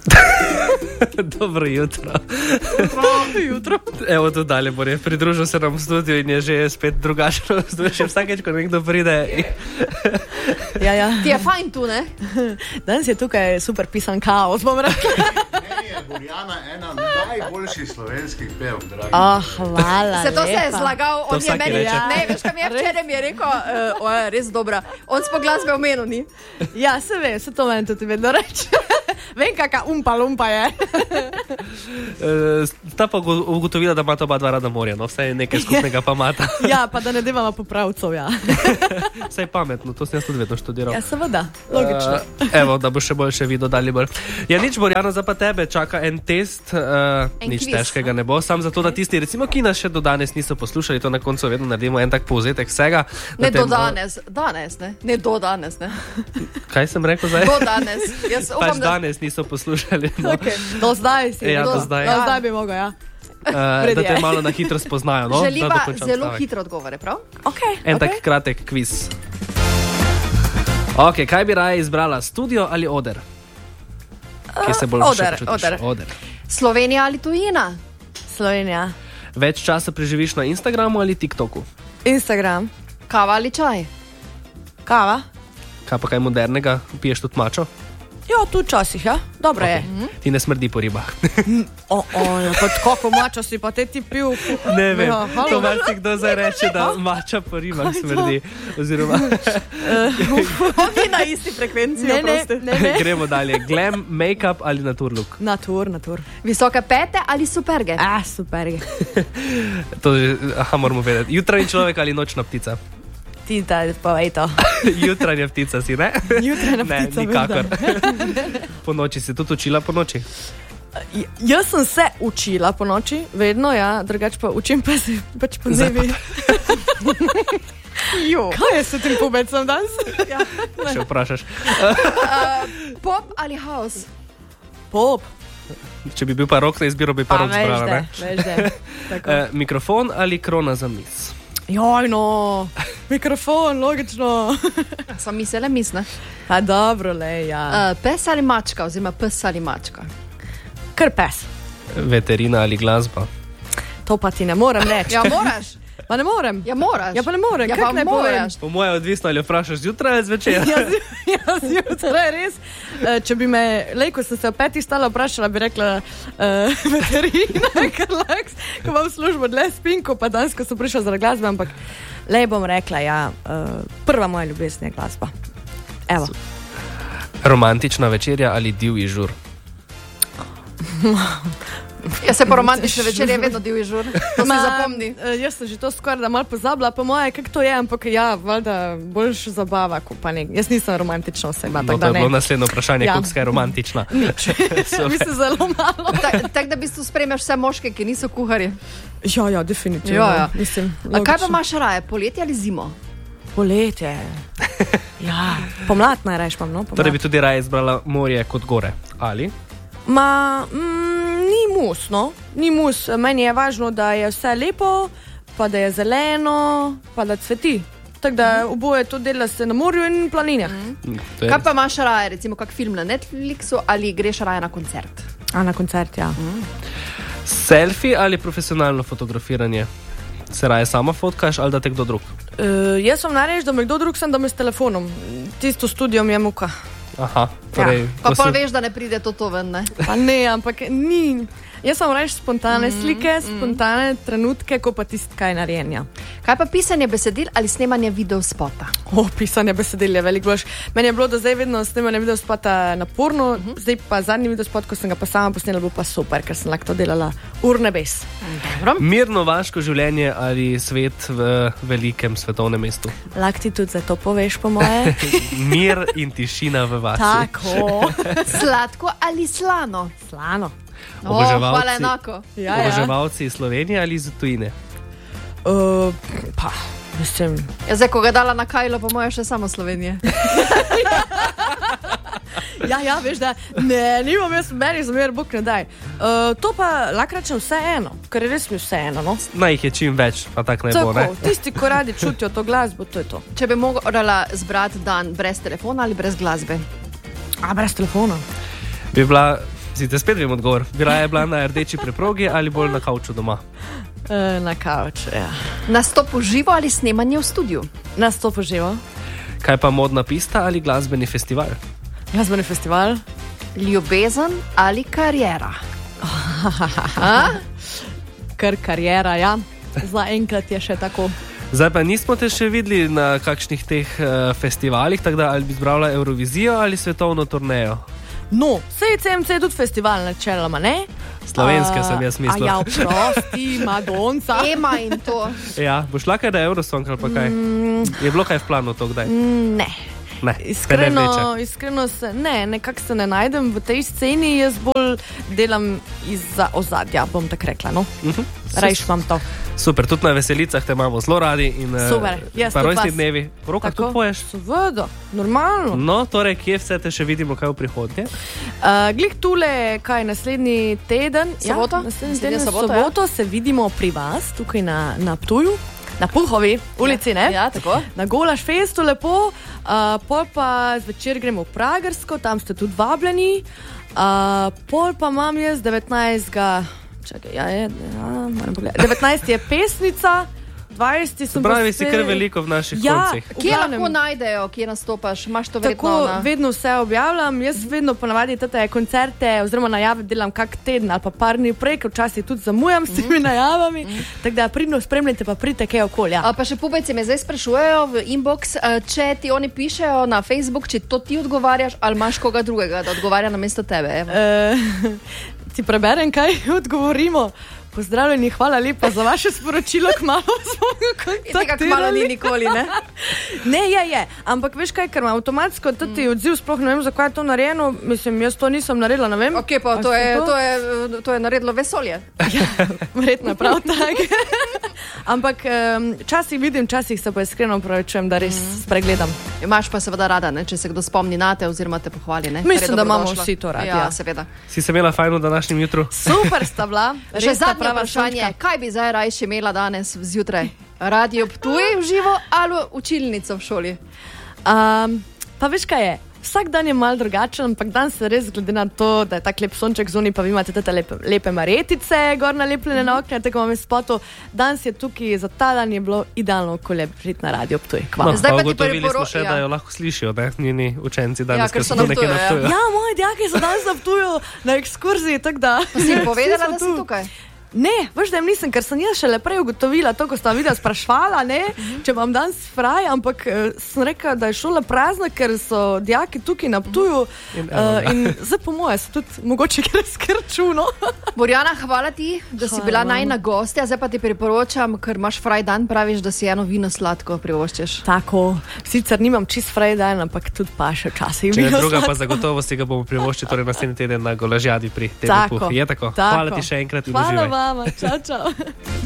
Dobro jutro. Jutro. Evo tu dalje, Borje, pridružil se nam v studiu in je že spet drugačno. Še vsakeč, ko nekdo pride. Ja. Ti je fajn tu, ne? Danes je tukaj super pisan kaos, bom rekla. Meni je Borjana ena najboljših slovenskih pev, dragi. Hvala Se to se je lepa. zlagal, on je meni reče. Ne, veš, kam je včeraj mi je rekel, res dobra. On smo glasbe omenil, ni? Ja, se ve, se to meni tudi vedno reče. Vem, kaka umpa je. Ta pa ugotovila, da imata oba dva rada morja, no, vsaj nekaj skupnega pa imata. Ja, pa da ne devamo popravcev, ja. Vsaj pametno, to sem jaz tudi vedno študiral. Ja, seveda, logično. Evo, da bo še boljše video dali bolj. Ja, nič, Borjana, za pa tebe čaka en test, nič kviz. težkega ne bo, sam zato, da tisti, recimo, ki nas še do danes niso poslušali, to na koncu vedno naredimo en tak povzetek vsega. Ne do danes, ne? Ne do danes, ne? Kaj sem rekel zdaj? Do danes. Jaz Pač upam, da... danes niso poslušali. No. Okay. Do zdaj si. Ja, do zdaj. Do zdaj bi mogel, ja. Da te malo na hitro spoznajo. No? Želiva Da dokončam zelo stavek. hitro odgovore, prav? Okay, En tak kratek kviz. Ok, kaj bi raje izbrala, studio ali oder? Kje se bolj oder, počutiš? Oder. Slovenija ali tujina? Slovenija. Več časa preživiš na Instagramu ali TikToku? Instagram. Kava ali čaj? Kava. Kaj pa kaj modernega? Piješ tudi mačo? Jo, tu včasih, ja. Dobro je. Ti ne smrdi po ribah. Ja, pa kako mačo si pa te ti pil. Ne vem, Ja, halo. to marsikdo zdaj reče, da mača po ribah smrdi. Oziroma, Oni na isti frekvenciji, Ne. gremo dalje. Glam, make-up ali naturlook? Natur. Visoke pete ali superge? Super. To že, moramo vedeti. Jutranji človek ali nočna ptica? Ti da povej to. Jutranja ptica si, ne? Jutranja Ne, ptica, nikakor. Po noči si tudi učila po noči? Jaz sem se učila po noči, vedno, ja, drugače pa učim pa se pač po dnevi. Kaj je s tem pubecom danes? Ja. Še vprašaš. Pop ali house? Pop. Če bi bil pa rok na izbiro, bi pa rok zbrala, ne? Veš, da. Tako. Mikrofon ali krona za mis? Joj, no, mikrofon, logično. Sam mislila, misle. A dobro, le, ja. Pes ali mačka, oziroma pes ali mačka? Kar pes. Veterina ali glasba? To pa ti ne morem reči. Ja, moraš. Pa ne morem. Ja, moraš. Ja, pa ne morem. Ja, Kako pa naj povem? moraš. Po moje odvisno, ali vprašaš zjutraj ali zvečer. Jaz jutraj res. Če bi me, ko sem se o 5 stala vprašala, bi rekla veterina, ker laks, ko imam službo dlje spin, ko pa danes, ko sem prišla zaradi glasbe, ampak le bom rekla, ja, prva moja ljubezen je glasba. Evo. Romantična večerja ali divji žur? Jaz se po romantične večerje vedno divji žur. To se zapomni. Jaz sem že to skoraj da malo pozabila, po moje, kako to je, ampak ja, valjda boljš zabava, kot pa nek. Jaz nisem romantična oseba, No, tako to da je bilo ne. naslednje vprašanje, Ja. koliko je romantična. Nič. Mislim, zelo malo. Tako da v bistvu spremljaš vse moške, ki niso kuharji. Ja, definitivno. Ja. Mislim, A kaj pa logično. imaš raje, poletje ali zimo? Poletje. Ja, pomlad najrajš imam, no? Torej bi tudi raje izbrala morje kot gore. Ali? Ni mus, no. Ni mus. Meni je važno, da je vse lepo, pa da je zeleno, pa da cveti. Tako da oboje to dela se na morju in planinah. To je- Kaj pa imaš raje, recimo kak film na Netflixu ali greš raje na koncert? A na koncert, ja. Selfie ali profesionalno fotografiranje? Se raje sama fotkaš ali da te kdo drug? Jaz sem nareč, da me kdo drug sem, da me s telefonom. Tisto studio mi je muka. Aha, torej... Pa ko pa se- veš, da ne pride to ven, ne? Pa ne, ampak ni. Jaz sem reč spontane slike, spontane trenutke, ko pa tisti kaj narejenja. Kaj pa pisanje besedil ali snemanje videospota? Pisanje besedil je veliko boljše. Meni je bilo do zdaj vedno snemanje videospota naporno, zdaj pa zadnji videospot, ko sem ga pa sama posnela, bo pa super, ker sem lahko to delala ur nebes. Mirno vaško življenje ali svet v velikem svetovnem mestu? Lahko ti tudi za to poveš, po moje. Mir in tišina v vasi. Tako. Sladko ali slano? Slano. Hvala enako. Ja. Oboževalci iz Slovenije ali iz tujine? Pa, mislim. Ja, zdaj, ko ga dala na Kajlo, po moje še samo Slovenije. Ja, veš, da ne, nimam jaz meni zamer, bog ne daj. To pa lahko rečem vse eno, ker je res mi vse eno, no. Naj jih je čim več, pa tako ne bo, ne? Tako, tisti, ko radi čutijo to glasbo, to je to. Če bi morala zbrati dan brez telefona ali brez glasbe? A brez telefona. Bi bila Sicer spet vem odgovor. Bi raje bila na rdeči preprogi ali bolj na kavču doma? Na kavču, ja. Nastop v živo ali snemanje v studiu? Nastop v živo. Kaj pa modna pista ali glasbeni festival? Glasbeni festival. Ljubezen ali karijera? Kar karijera, ja. Zaenkrat je še tako. Zdaj pa nismo te še videli na kakšnih teh festivalih, tako da ali bi zbrala Eurovizijo ali svetovno turnejo? No, sej CMC je tudi festival načeloma, ne? Slovenske sem jaz mislil. Ja, prosti, Madonca. Ema in to. Ja, bo šla kaj da Eurosong ali pa kaj? Je bilo kaj v planu to kdaj? Ne. Ne, Iskreno se nekako se ne najdem v tej sceni, jaz bolj delam izza ozadja, bom tako rekla, no. Rajš imam to. Super, tudi na veselicah te imamo zelo radi in pa rojstni dnevi. V rokah tudi poješ? Seveda, normalno. No, torej, kje vse te še vidimo, kaj v prihodnje? Glih tule, kaj naslednji teden, Soboto? Naslednji teden, soboto se vidimo pri vas, tukaj na Ptuju. Na Puhovi ulici, ne? Ja, tako. Na Golaš festu lepo, pol pa zvečer gremo v Pragersko, tam ste tudi vabljeni, pol pa imam jaz 19. Čakaj, moram pogledati. 19. je pesnica, 20. sem pravi, si kar veliko v naših koncih. Kje lahko najdejo, kje nastopaš? Imaš to verjetno Tako, vedno vse objavljam. Jaz vedno ponavadi te koncerte oziroma najave delam kak teden ali pa par dni prej, ker včasih tudi zamujam s temi najavami. Tako da pridno spremljajte, pa pridite kaj okolja. Pa še pubejci me zdaj sprašujejo v inbox, če ti oni pišejo na Facebook, če to ti odgovarjaš ali imaš koga drugega, da odgovarja namesto tebe. Ti preberem, kaj odgovorimo. Pozdravljeni, hvala lepa za vaše sporočilo, kmalu smo ga kontaktirali. Tega kmalu ni nikoli, ne? Ne, je. Ampak veš kaj, ker ima avtomatsko tudi odziv, sploh ne vem, zakaj je to narejeno. Mislim, jaz to nisem naredila, ne vem. Ok, pa to je naredilo vesolje. Ja, verjetno prav tako. Ampak časih vidim, časih se pa iskreno opravičujem, da res spregledam. Imaš pa seveda rada, ne? Če se kdo spomni nate oziroma te pohvali, ne? Mislim, da imamo vsi to radi. Ja, seveda. Si se imela fajn v današnjem jutru? Super sta bila. Še zadnje vprašanje, kaj bi zdaj rajši imela danes zjutraj? Radio Ptuj v živo ali učilnico v šoli? Pa veš kaj je? Vsak dan je mal drugačen, ampak dan se res glede na to, da je tak lep sonček zunaj, pa vi imate te lepe maretice gor nalepljene na okna, tako imam spotu. Danes je tukaj, za ta dan je bilo idealno okolje priti na Radio Ptuj. No, pa ugotovili smo še, da jo lahko slišijo, ne? Njeni učenci danes, ker so nekaj na Ptuju. Ja, moji dijaki so danes na Ptuju na ekskurziji, tako da... Si jim povedala, da si tukaj? Ne, veš, da jim nisem, ker sem jaz šele prej ugotovila to, ko sta videla sprašvala, ne, če vam danes fraj, ampak sem rekla, da je šola prazna, ker so dijaki tukaj na Ptuju in zdaj po moje so tudi mogoče skrčuno. Borjana, hvala ti, da si bila najina gostja, zdaj pa ti priporočam, ker imaš fraj dan, praviš, da si eno vino sladko privoščeš. Tako, sicer nimam čist fraj dan, ampak tudi pa še včasih vino sladko. Če druga pa zagotovo si ga bomo privoščili, torej naslednji teden na Golažjadi pri TV Puh. Je tako? Hvala ti še enkrat in uživaj. Mama, čau.